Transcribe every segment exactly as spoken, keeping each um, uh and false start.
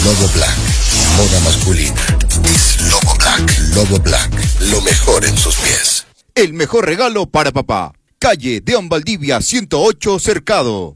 Lobo Black, moda masculina. Es Lobo Black. Lobo Black, lo mejor en sus pies. El mejor regalo para papá. Calle Deón Valdivia ciento ocho Cercado.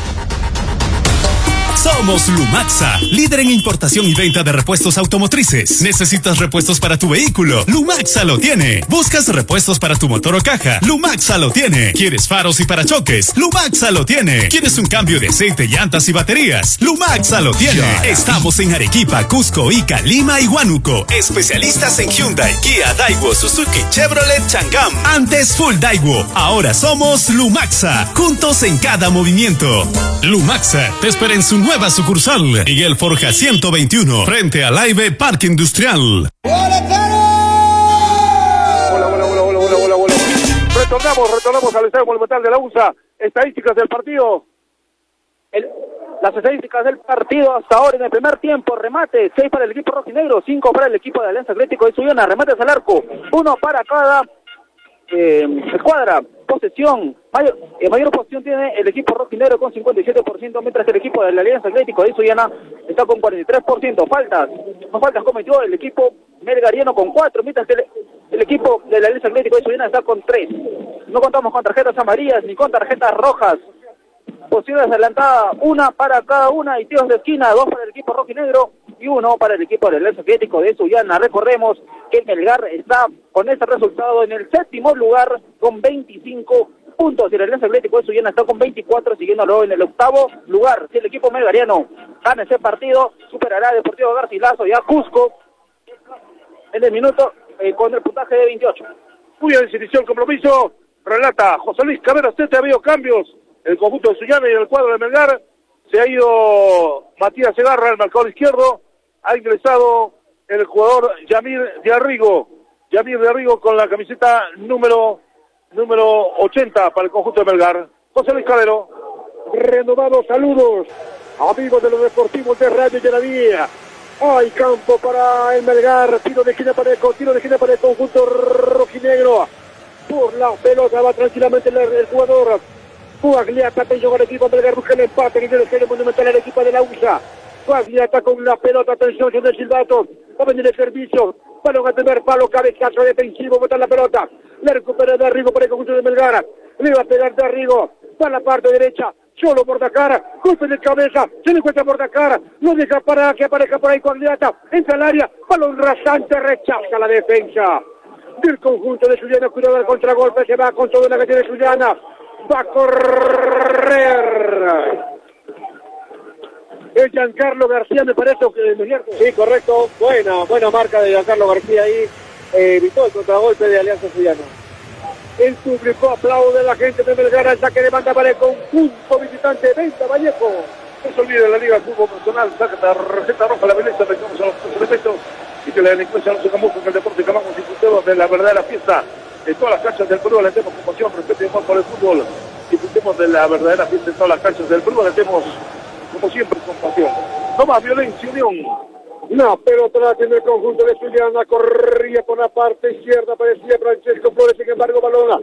Somos Lumaxa, líder en importación y venta de repuestos automotrices. ¿Necesitas repuestos para tu vehículo? Lumaxa lo tiene. ¿Buscas repuestos para tu motor o caja? Lumaxa lo tiene. ¿Quieres faros y parachoques? Lumaxa lo tiene. ¿Quieres un cambio de aceite, llantas y baterías? Lumaxa lo tiene. Estamos en Arequipa, Cusco, Ica, Lima y Huánuco. Especialistas en Hyundai, Kia, Daewoo, Suzuki, Chevrolet, Changam. Antes Full Daewoo, ahora somos Lumaxa. Juntos en cada movimiento. Lumaxa te espera en su nueva sucursal, Miguel Forja ciento veintiuno, frente al Live Parque Industrial. Hola, hola, hola, hola, hola, hola, hola. Retornamos, retornamos al Estadio Monumental de la U N S A. Estadísticas del partido. El, las estadísticas del partido hasta ahora en el primer tiempo. Remate, seis para el equipo rojinegro, cinco para el equipo de Alianza Atlético de Sullana. Remates al arco, uno para cada eh, escuadra. Posesión, mayor, eh, mayor posesión tiene el equipo rojinegro con cincuenta y siete por ciento, mientras que el equipo de la Alianza Atlético de Sullana está con cuarenta y tres por ciento. Faltas, no faltas cometió el equipo melgariano con cuatro, mientras que el, el equipo de la Alianza Atlético de Sullana está con tres. No contamos con tarjetas amarillas ni con tarjetas rojas. Posiciones adelantadas, una para cada una, y tiros de esquina, dos para el equipo rojinegro y uno para el equipo del Alianza Atlético de Sullana. Recordemos que el Melgar está con este resultado en el séptimo lugar con veinticinco puntos, y el Alianza Atlético de Sullana está con veinticuatro, siguiéndolo en el octavo lugar. Si el equipo melgariano gana ese partido, superará a Deportivo Garcilaso y a Cusco en el minuto eh, con el puntaje de veintiocho. Muy bien, se inició el compromiso, relata José Luis Cabero. Usted ha habido cambios en el conjunto de Sullana y en el cuadro de Melgar. Se ha ido Matías Segarra, el marcador izquierdo. Ha ingresado el jugador Yamir de Arrigo. Yamir de Arrigo con la camiseta número número ochenta para el conjunto de Melgar. José Luis Cabero. Renovados saludos, amigos de los deportivos de Radio Llanavía. Hay campo para el Melgar. Tiro de esquina para el, tiro de esquina para el conjunto rojinegro. Por la pelota va tranquilamente el, el jugador Guagliata. Atención al equipo Melgar, busca el empate que tiene el Estadio Monumental al equipo de la U N S A. Guagliata con la pelota, atención con el silbato. Va a venir el servicio. Balón a tener palo, cabezazo defensivo, botar la pelota. Le recupera de Arrigo para el conjunto de Melgar. Le va a pegar de Arrigo. Va a la parte derecha. Solo Bordacar. Golpe de cabeza. Se le encuentra Bordacar. No deja para que aparezca por ahí Guagliata. Entra al área. Balón rasante. Rechaza la defensa del conjunto de Sullana. Cuidado del contragolpe. Se va con todo la que tiene Sullana. Va a correr. Es Giancarlo García, me parece, que ¿no es cierto? Sí, correcto. Buena, buena marca de Giancarlo García ahí. Eh, evitó el contragolpe de Alianza Sullana. El público aplaude, la gente de Melgar, el saque de banda para el conjunto visitante. Venta Vallejo. No se olvide la Liga de Fútbol Profesional. Saca la receta roja, la violencia, recordamos a los elementos y que la delincuencia no se camufla en el deporte. Que vamos disfrutemos de la verdadera fiesta. En todas las canchas del Perú alentemos con pasión, respeto y amor por el fútbol. Disfrutemos de la verdadera fiesta en todas las canchas del Perú. Alentemos como siempre con pasión. No más violencia, unión. La pelota la tiene el conjunto de Sullana. Corría por la parte izquierda, parecía Francesco Flores, sin embargo, balona.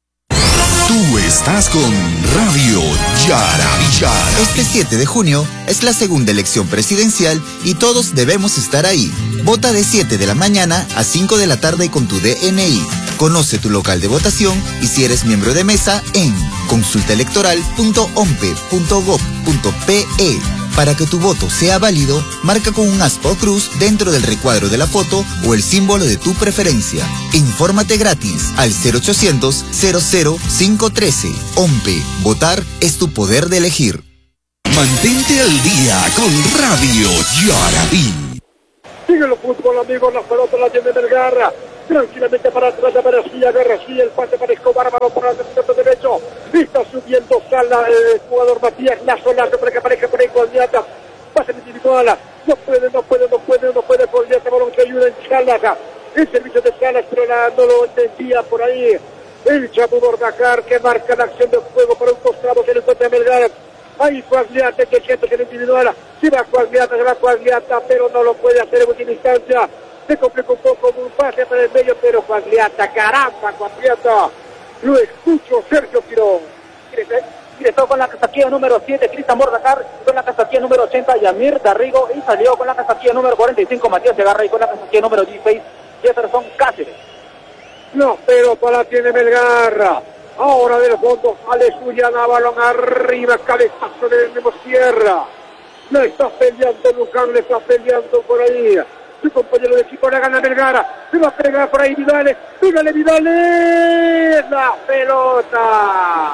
Tú estás con Radio Yaravilla. Este siete de junio es la segunda elección presidencial y todos debemos estar ahí. Vota de siete de la mañana a cinco de la tarde con tu D N I. Conoce tu local de votación y si eres miembro de mesa en consulta electoral punto ompe punto gob punto pe. Para que tu voto sea válido, marca con un aspa o cruz dentro del recuadro de la foto o el símbolo de tu preferencia. Infórmate gratis al cero ochocientos cero cero cinco uno tres. OMPE. Votar es tu poder de elegir. Mantente al día con Radio Yaraví. Sigue el fútbol, amigos, la pelota la tiene Melgar. Tranquilamente para atrás, García, García, el pase para Escobar, balón para el sector derecho. Está subiendo Sala, el jugador Matías Lazo, Lazo para que aparezca por ahí Guagliata. Pase individual, no puede, no puede, no puede, no puede Guagliata, balón que ayuda en Salas. El servicio de Salas, pero la, no lo entendía por ahí. El Chapo Bordacar que marca la acción de juego por un costado, se le encuentra Melgar. Ahí Guagliata, que siente que el individual, si va Guagliata, se va Guagliata, pero no lo puede hacer en última instancia. Se complica un poco un pase para el medio, pero Guagliata, caramba, Guagliata. Lo escucho, Sergio Quirón. Ingresó con la casaquilla número siete, Cristian Bordacar, con la casaquilla número ochenta, Yamir Darrigo, y salió con la casaquilla número cuarenta y cinco, Matías Segarra, y con la casaquilla número dieciséis, Jefferson Cáceres. No, pero para tiene Melgar. Ahora del fondo sale Suyana, balón arriba, cabezazo de Nemo Sierra. Le está peleando Lucán, le está peleando por ahí. Su compañero de equipo la gana Melgar. Se va a pegar por ahí Vidales. Dígale Vidales. La pelota.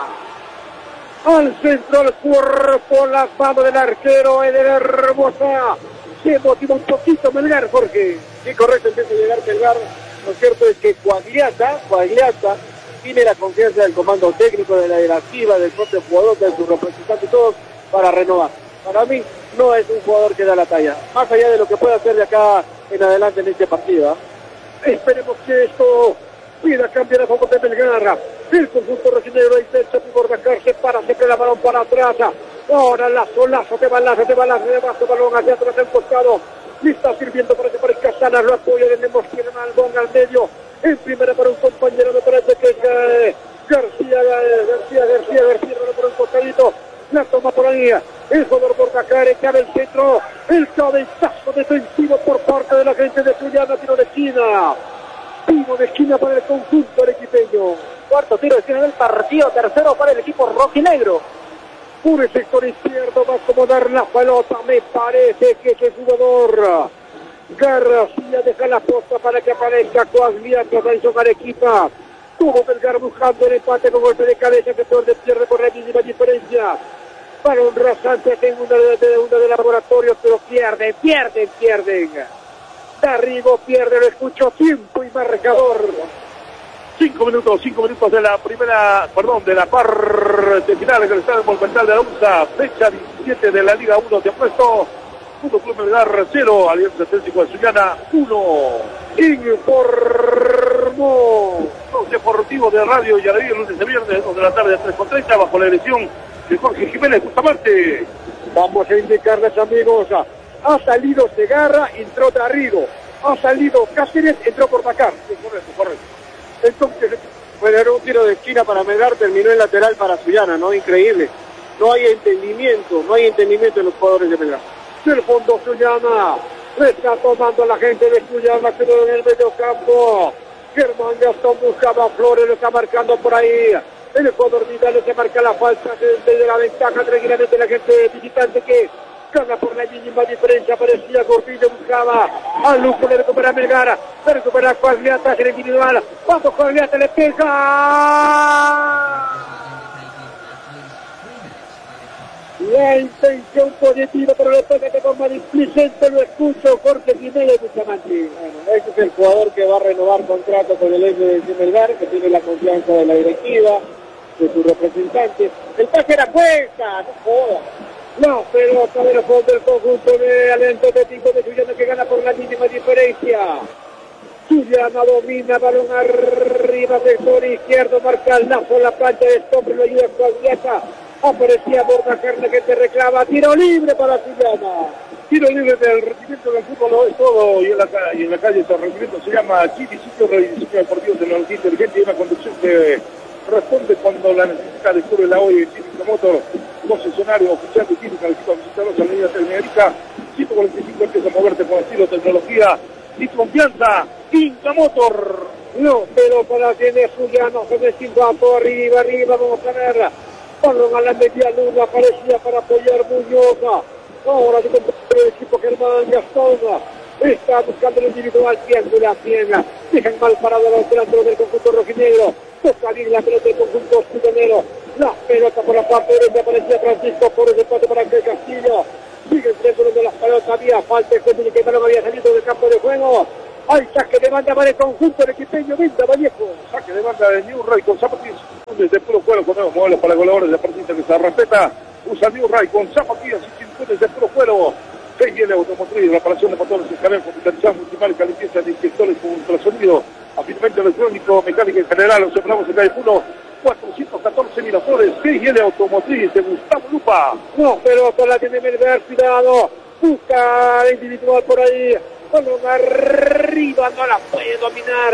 Al centro del cuerpo, las manos del arquero Eder Hermosa. Se motiva un poquito Melgar, Jorge. Sí, correcto, empieza a llegar Melgar. Lo cierto es que Coagliata, Coagliata tiene la confianza del comando técnico, de la directiva, del propio jugador, de su representante, todos para renovar. Para mí no es un jugador que da la talla, más allá de lo que pueda hacer de acá en adelante en este partido. ¿eh? Esperemos que esto pueda cambiar a favor de Melgar. El conjunto rojinegro intenta por Bordacar, para siempre la balón para atrás. Ahora lazo, lazo, de balazo, de balazo, de balazo, balón hacia atrás al costado. Le está sirviendo para que parezca Salas, lo apoya de Nemos, tiene Malbón al medio. En primera para un compañero, me parece que es eh, García, eh, García, García, García, por un costadito. La toma por ahí. El jugador Bordacar, cabe el centro. El cabezazo defensivo por parte de la gente de Suyana, tiro de esquina. Tiro de esquina para el conjunto arequipeño. Cuarto tiro de esquina del partido, tercero para el equipo rojinegro. Por el sector izquierdo va a acomodar la pelota, me parece que ese jugador García deja la posta para que aparezca Coagliata, Tyson Arequipa. Tuvo Melgar buscando el empate con golpe de cabeza que pierde, pierde por la mínima diferencia. Balón rasante en una de, una de laboratorios, pero pierden, pierden, pierden. Darrigo pierde, lo escucho, tiempo y marcador. Cinco minutos, cinco minutos de la primera, perdón, de la parte final del Estadio Monumental de la U N S A, fecha diecisiete de la Liga uno, de puesto Fútbol Club Melgar cero, Alianza Atlético de Suyana uno. Informó Los deportivos de Radio Yaraví, el lunes de viernes, dos de la tarde a tres con treinta, bajo la dirección de Jorge Jiménez Bustamante. Vamos a indicarles, amigos, ha salido Segarra, entró Darrigo, ha salido Cáceres, entró Bordacar. Sí, correcto, correcto. Entonces, Bueno, era un tiro de esquina para Melgar, terminó en lateral para Suyana, ¿no? Increíble. No hay entendimiento, no hay entendimiento en los jugadores de Melgar. del fondo Suyana, está tomando la gente de Suyana, pero en el medio campo, Germán Gastón buscaba a Flores, lo está marcando por ahí. El Ecuador Vidal se marca la falta desde la ventaja tranquilamente la gente visitante que gana por la mínima diferencia. Parecía Gordillo, buscaba a Luco, le recupera Melgar, le recupera Coagliata, el individual. Vamos, Coagliata, le pega. La intención positiva, pero le pega de forma displicente, lo escucho, Jorge Jiménez Bustamante. Bueno, este es el jugador que va a renovar contrato con el F de Melgar, que tiene la confianza de la directiva, de su representante. El pase era Cuesta, no joda. La pelota del fondo del conjunto de Alianza Atlético de Suyana que gana por la mínima diferencia. Suyana domina, balón arriba, sector izquierdo, marca el lazo, la plancha de Estombre, lo ayuda con Coagliata. Aparecía Bordacar, que te reclama, tiro libre para Suyana. Tiro libre del rendimiento del fútbol es todo, y en la, y en la calle ese rendimiento se llama Chile, sitio de rediseño deportivo, tecnología inteligente y una conducción que responde cuando la necesita. Descubre la hoy en Cívica Motor, concesionario oficial de Cívica, el equipo visitador de la Avenida Telmérica, ciento cuarenta y cinco, empieza a moverte con estilo, tecnología y confianza. Inca Motor. No, pero para tiene Suyana, se me silbato, arriba, arriba, vamos a verla. Balón a la media luna, aparecía para apoyar Muñoz. Ahora de compañero del equipo Germán Gastón. Está buscando el individual, pierde la pierna. Dejan mal parado a los delanteros del conjunto rojinegro. Toca bien la pelota del conjunto sudanero. La pelota por la parte derecha, aparecía Francisco por el empate para el Castillo. Sigue el triángulo de las pelotas, había falta, el que el balón había salido del campo de juego. Hay saque de banda para el conjunto del equipeño Venta Vallejo. Saque de banda de New Ray con zapatillas de puro cuero, con nuevos modelos para colaboradores de partida que se respeta. Usa New Ray con zapatillas y cinturones de puro cuero. G I L Automotriz, reparación de motores, escaneo computarizado, multimarca, limpieza de inyectores con ultrasonido, afirmamiento electrónico, mecánica en general. Los separamos en calle Puno, cuatrocientos catorce Miraflores. G I L Automotriz de Gustavo Lupa. No, pero con la tiene Melgar, cuidado. Busca individual por ahí. Balón arriba, no la puede dominar.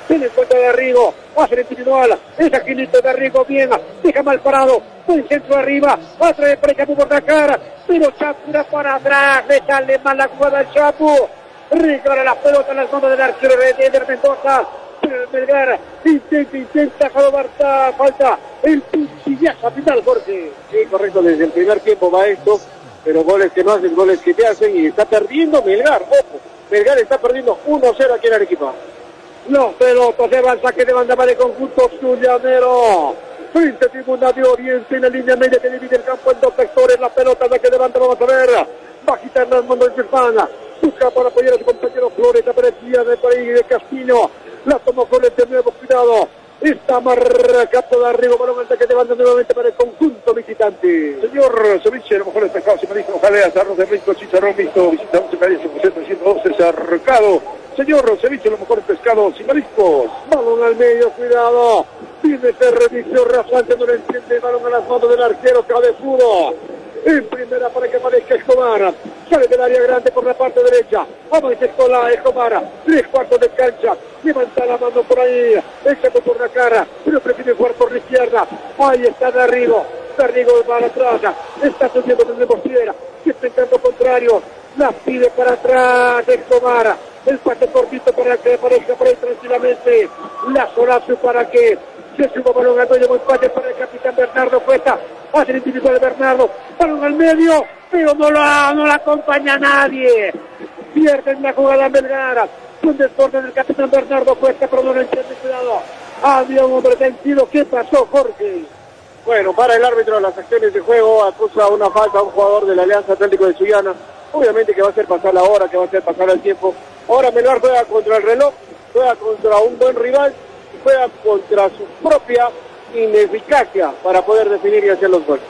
Se le encuentra de Rigo, hace el individual, es Aquilito de Rigo, bien, deja mal parado, buen centro arriba, otra vez por el Chapu por la cara, pero Chapu irá para atrás, le sale mal la jugada al Chapu, regala la pelota en las manos del arquero de Eder Mendoza, pero el Melgar intenta, intenta, falta, falta el pichillazo final, Jorge. Sí, correcto, desde el primer tiempo va esto, pero goles que no hacen, goles que te hacen, y está perdiendo Melgar, ojo, Melgar está perdiendo uno cero aquí en Arequipa. Los pelotas se van, saque de banda para el conjunto zulianero. Frente a Tribuna de Oriente en la línea media que divide el campo en dos sectores. La pelota saque de banda, vamos a ver. Va a quitar las manos de Espana. Busca para apoyar a su compañero Flores. Aparecía de por ahí de Castillo. La tomó Flores de nuevo, cuidado. Está marcado de arriba, balón al saque de banda nuevamente para el conjunto visitante. Señor Ceviche, a lo mejor el pescado se me dijo, jaleas, arroz de rico, chicharrón mixto, visita once calles, trescientos doce, cercado. Señor Ceviche, a lo mejor el pescado sin mariscos. Balón al medio, cuidado. Tiene servicio rasante, no le entiende. Balón a las manos del arquero cabezudo. En primera para que aparezca Escobar. Sale del área grande por la parte derecha. Avanza Escobar, Escobar. Tres cuartos de cancha. Levanta la mano por ahí. Echa por la cara. Pero prefiere jugar por la izquierda. Ahí está Garrigo. Garrigo para atrás. Está subiendo desde Mosquera. Que está en campo contrario. La pide para atrás Escobar. El pase cortito para que aparezca por ahí tranquilamente. La Solazo para que se suba balón al medio. Buen pase para el capitán Bernardo Cuesta. Hace el individual de Bernardo. Balón al medio. Pero no lo, no la acompaña nadie. Pierde en la jugada Melgar. Un desborde del capitán Bernardo Cuesta. Pero no lo entiende. Cuidado. Había un hombre vencido. ¿Qué pasó, Jorge? Bueno, para el árbitro las acciones de juego, acusa una falta a un jugador de la Alianza Atlético de Sullana. Obviamente que va a hacer pasar la hora, que va a hacer pasar el tiempo. Ahora Melgar juega contra el reloj, juega contra un buen rival y juega contra su propia ineficacia para poder definir y hacer los goles.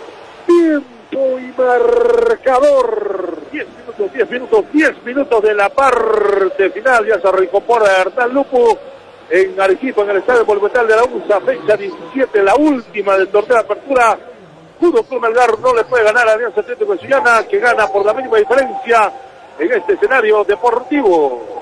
Tiempo y marcador. diez minutos, diez minutos, diez minutos de la parte final. Ya se recupera Hernán Lupo en Arequipa, en el estadio Monumental de la U N S A, fecha diecisiete, la última del torneo de apertura. Fútbol Club Melgar no le puede ganar a Alianza Atlético de Sullana, que gana por la mínima diferencia en este escenario deportivo.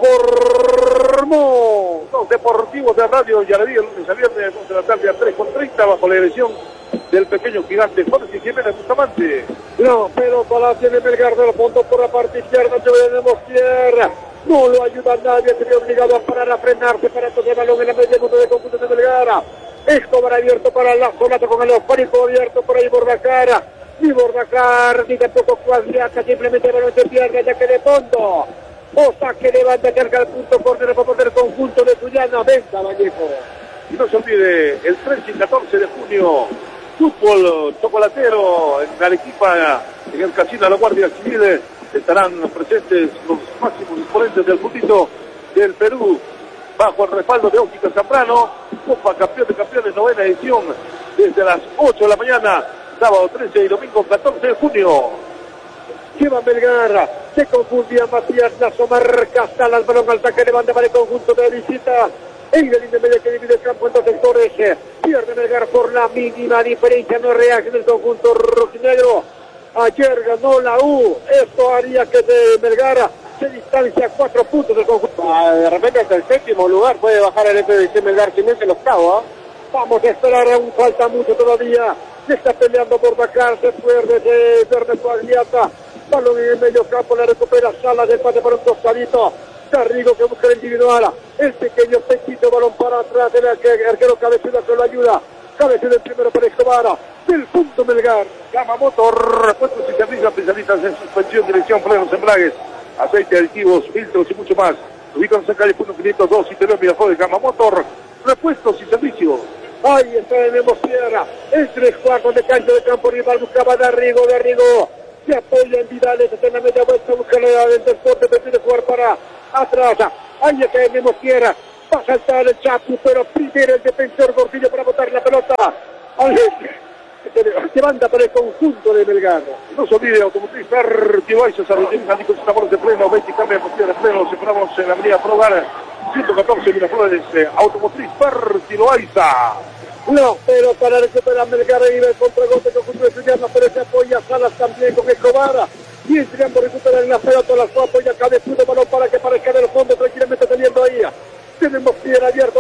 Informó Los deportivos de Radio Yaraví, el lunes a viernes, de la tarde a tres con treinta, bajo la dirección del pequeño gigante Jorge Jiménez Bustamante. No, pero para tiene Melgar de los puntos por la parte izquierda, se veremos tierra. No lo ayuda nadie, se ve obligado a parar, a frenarse para tocar el balón en la media punta de conjunto de Melgar. Escobar abierto para la Solazo con el eufórico abierto por ahí Bordacara. Ni Bordacar, ni tampoco Cuadriaca, simplemente el balón se pierde, ya que de fondo. O saque de banda cerca del punto córner por el conjunto de Sullana. Venga, Vallejo. Y no se olvide, el trece y catorce de junio, fútbol chocolatero en Arequipa, en el Casino de la Guardia Civil, estarán presentes los máximos exponentes del futito del Perú, bajo el respaldo de Óptica Zambrano, Copa Campeón de Campeones, novena edición, desde las ocho de la mañana, sábado trece y domingo catorce de junio. Lleva Melgar, se confundía Matías Lazo, marca Sala, el balón al saque de banda para el conjunto de visita. En la línea media que divide el campo en dos sectores, pierde Melgar por la mínima diferencia, no reacciona el conjunto rojinegro. Ayer ganó la U, esto haría que de Melgar se distancia cuatro puntos del conjunto. Ah, de repente hasta el séptimo lugar puede bajar el F B C Melgar, si no es el octavo. ¿eh? Vamos a esperar, aún falta mucho todavía. Se está peleando por Bacar, se pierde de Verde Cuagliata. Balón en el medio campo, la recupera Salas, del pase para un costadito. Garrigo que busca el individual. El pequeño pechito, balón para atrás, el arquero Cabecida que lo ayuda. Cabecida el primero para Escobar. Del punto Melgar. Yamamoto, repuestos y servicios especialistas en suspensión, dirección, frenos, embragues, aceite, aditivos, filtros y mucho más. Ubican en calle Punto quinientos dos y te lo envía de Yamamoto, repuestos y servicios. Ahí está en Sierra, el tres cuartos de cancha de campo rival, buscaba Garrigo, Garrigo, se apoya en Vidales, está en la media vuelta, busca la del deporte, prefiere jugar para atrás, ahí está en Sierra, va a saltar el Chapu, pero primero el defensor Gordillo para botar la pelota, se manda para el conjunto de Melgar. No se olvide, Automotriz Fertiloaiza, Sargentino, Nico, sabores de freno, veinte cambia de posición de freno, separamos en la avenida Progar, ciento catorce Miraflores, eh, Automotriz Fertiloaiza. No, pero para recuperar Melgar y el contragolpe del conjunto de Sullana, pero se apoya Salas también con Escobar. Y entrando a recuperar en la pelota, la apoya Cabezudo, balón para que parezca del fondo, tranquilamente teniendo ahí. Tenemos piedra abierta.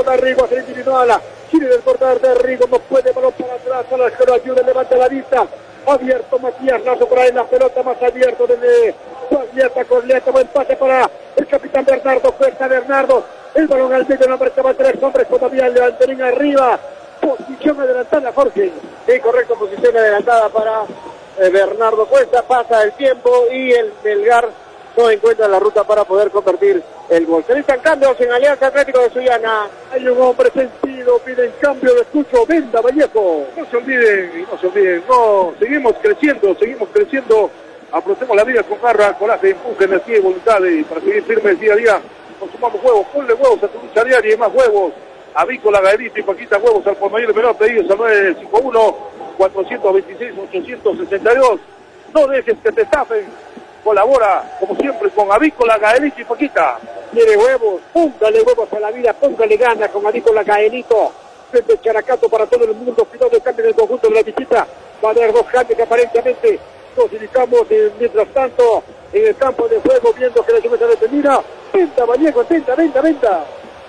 Nacional. Chile del portador de Rigo, no puede, balón para atrás, a la que lo ayuda, levanta la vista. Abierto Matías Lazo por ahí, la pelota más abierto desde Corleata, Corleata, buen pase para el capitán Bernardo Cuesta, Bernardo, el balón al medio, no marcaba tres hombres, todavía el levantarín arriba, posición adelantada, Jorge. Sí, correcto, posición adelantada para eh, Bernardo Cuesta, pasa el tiempo y el Melgar no encuentra la ruta para poder convertir el gol. Se necesitan cambios en Alianza Atlético de Sullana. Hay un hombre sentido, piden cambio, lo escucho, Venda Vallejo. No se olviden, no se olviden, no, seguimos creciendo, seguimos creciendo, aprovechemos la vida con garra, coraje, empuje, energía y voluntad y para seguir firmes día a día, consumamos huevos, ponle huevos a tu lucha diaria y más huevos, Avícola, Gaelito y Paquita Huevos al por mayor y menor pedidos al nueve cinco uno, cuatro dos seis, ocho seis dos, no dejes que te estafen. Colabora, como siempre, con Avícola, Gaelito y Paquita. Quiere huevos, póngale huevos a la vida, póngale ganas con Avícola, Gaelito. Frente Characato para todo el mundo, cuidado del cambio del conjunto de la visita. Va a haber dos cambios que aparentemente nos ubicamos eh, mientras tanto en el campo de juego, viendo que la lluvia está detenida. Venta, Vallejo, venta, venta, venta.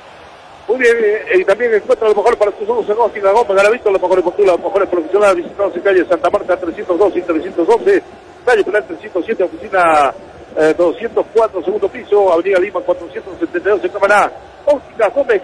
Muy bien, eh, y también encuentra lo mejor para tus ojos en Austin, la Goma, Garavito, los mejores postulas, los mejores profesionales, visitados en calle Santa Marta trescientos dos y trescientos once. Calle Penal trescientos siete, oficina eh, doscientos cuatro, segundo piso, Avenida Lima cuatrocientos setenta y dos, en Cámara. Óptica Gómez,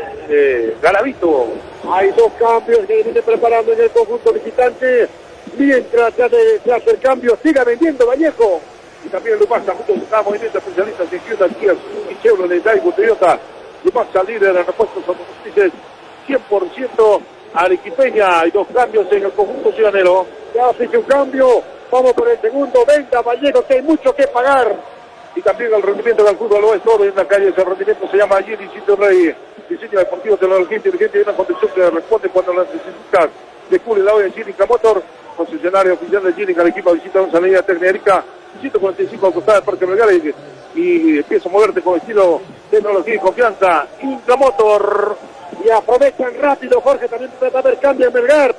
eh, Garavito. Hay dos cambios que viene preparando en el conjunto visitante. Mientras ya de, de hacer cambios, siga vendiendo Vallejo. Y también Lumasa, junto a cada movimiento especialistas en Hyundai, Kia, Suzuki, Chevrolet, Daewoo, Toyota. Lumasa, líder en repuestos automotrices, cien por ciento arequipeña. Hay dos cambios en el conjunto ciudadanero. Ya hace un cambio. Vamos por el segundo, venta Vallejo, que hay mucho que pagar. Y también el rendimiento del fútbol oeste, todo en la calle, ese rendimiento se llama Giri Sitio Rey. Diseño deportivo, tecnología inteligente y una condición que responde cuando las necesitas. Descubre la olla de Ginica Motor, concesionario oficial de Ginica, el equipo visita una salida técnica ciento cuarenta y cinco al costado del Parque Melgar y, y empieza a moverte con estilo, tecnología y confianza. Ginica Motor. Y aprovechan rápido, Jorge, también va a haber cambio en Melgar.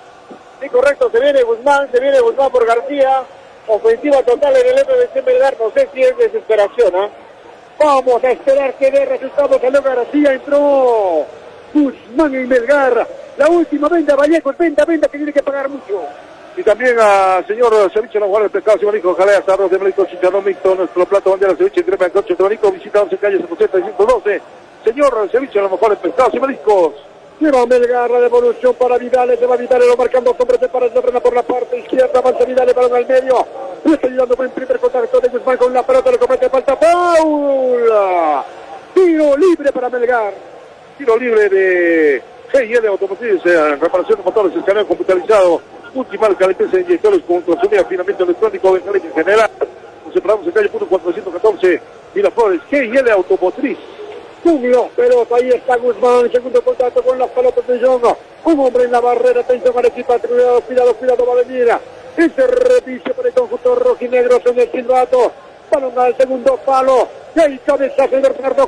Sí, correcto, se viene Guzmán, se viene Guzmán por García. Ofensiva total en el F B C Melgar, no sé si es desesperación, ¿eh? Vamos a esperar que dé resultados. Salió García, entró Guzmán en Melgar. La última venta, Vallejo, venta, venta que tiene que pagar mucho. Y también al señor Ceviche, la jugadora del pescado, Simonico, jalea, arroz de México, chicharrón mixto, nuestro plato bandera, ceviche, crema de coche, Simonico, visita once calles, setecientos doce. Señor Ceviche, a lo mejor el pescado, Simonico. Lleva Melgar la devolución para Vidales, se va Vidales, lo marcando hombres, se para, se frena por la parte izquierda, avanza Vidales, balón al medio, le está ayudando buen primer contacto de Guzmán con la pelota, le comete falta, Paula, tiro libre para Melgar. Tiro libre de G y L Automotriz, eh, reparación de motores, escaneo computarizado, multimarca, limpieza de inyectores con ultrasonido, afinamiento electrónico, mecánica en general. Nos separamos en calle punto cuatrocientos catorce, Miraflores, G y L Automotriz. Julio, pelota, ahí está Guzmán, segundo contacto con las pelotas de Young, un hombre en la barrera, atención al equipo, cuidado, cuidado, cuidado, va a venir, ese servicio para el conjunto rojinegro en el silbato, balón al segundo palo, y ahí cabezazo de Bernardo,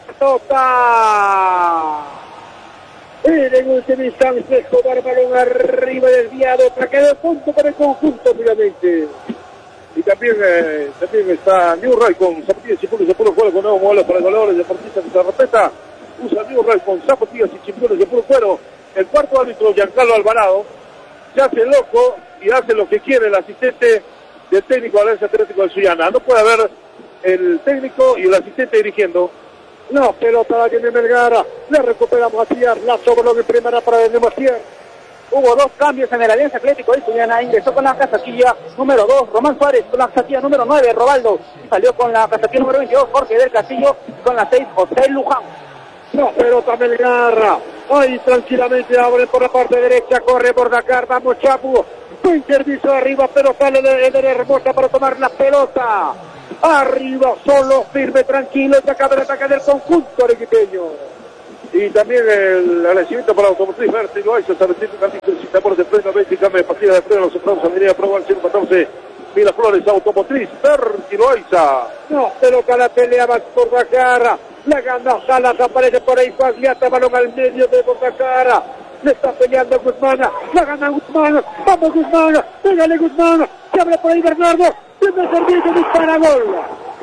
toca, en última instancia, Escobar, balón arriba, desviado, para que de punto para el conjunto, obviamente. Y también, eh, también está New Ray con zapatillas y puros de puro cuero con nuevos modelos para goleadores, deportistas que se respeta. Usa New Ray con zapatillas y chimpiones de puro cuero. El cuarto árbitro, Giancarlo Alvarado, se hace loco y hace lo que quiere el asistente del técnico de Alianza Atlético de Sullana. No puede haber el técnico y el asistente dirigiendo. No, pelota la tiene Melgar. Le recuperamos a Tiar. La sobró de primera para el Demasier. Hubo dos cambios en el Alianza Atlético de Sullana. Ingresó con la casatilla número dos, Román Suárez, con la casatilla número nueve, Robaldo. Salió con la casatilla número veintidós, Jorge del Castillo, con la seis, José Luján. No, pelota Melgar. Ahí tranquilamente abre por la parte derecha, corre por Dakar, vamos Chapu. Buen servicio arriba, pero sale de, de Hermosa para tomar la pelota. Arriba, solo, firme, tranquilo, se acaba el ataque del conjunto arequipeño. Y también el agradecimiento para la automotriz Verde, lo hizo, establecimiento de sistema de freno, veinte cambio de partida de freno, los separados, Avenida Pro, al ciento catorce, Miraflores, automotriz Verde, lo hizo. No, pelota la pelea va por Dakar, la gana Salas, aparece por ahí, Fagliata, balón al medio de Dakar, le está peleando Guzmán, la gana Guzmán, vamos Guzmán, pégale Guzmán, se abre por ahí Bernardo, tiene el servicio, dispara gol.